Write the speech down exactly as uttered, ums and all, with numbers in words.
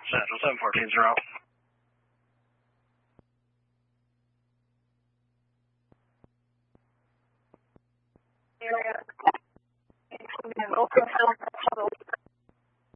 Central seven fourteen zero. Area. Including local health,